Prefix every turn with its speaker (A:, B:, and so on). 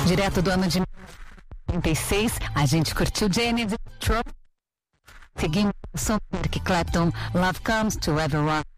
A: Direto do ano de 96, a gente curtiu Janet Trump. Seguimos o som de Eric Clapton, Love Comes to Everyone.